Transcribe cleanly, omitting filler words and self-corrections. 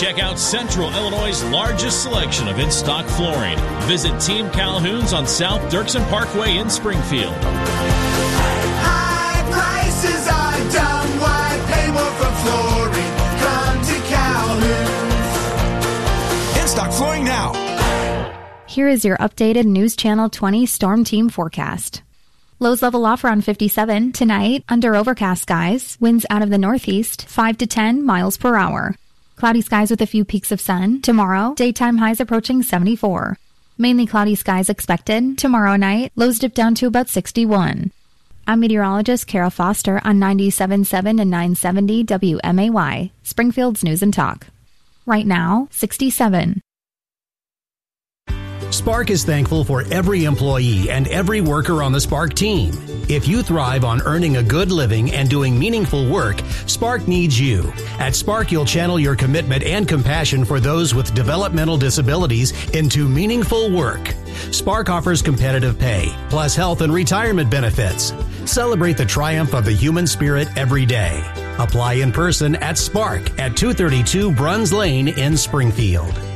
Check out Central Illinois' largest selection of in-stock flooring. Visit Team Calhoun's on South Dirksen Parkway in Springfield. High prices are dumb. Why pay more for flooring? Come to Calhoun's. In-stock flooring now. Here is your updated News Channel 20 Storm Team forecast. Lows level off around 57. Tonight, under overcast skies. Winds out of the northeast, 5 to 10 miles per hour. Cloudy skies with a few peaks of sun. Tomorrow, daytime highs approaching 74. Mainly cloudy skies expected. Tomorrow night, lows dip down to about 61. I'm meteorologist Kara Foster on 97.7 and 970 WMAY, Springfield's News and Talk. Right now, 67. Spark is thankful for every employee and every worker on the Spark team. If you thrive on earning a good living and doing meaningful work, Spark needs you. At Spark, you'll channel your commitment and compassion for those with developmental disabilities into meaningful work. Spark offers competitive pay, plus health and retirement benefits. Celebrate the triumph of the human spirit every day. Apply in person at Spark at 232 Bruns Lane in Springfield.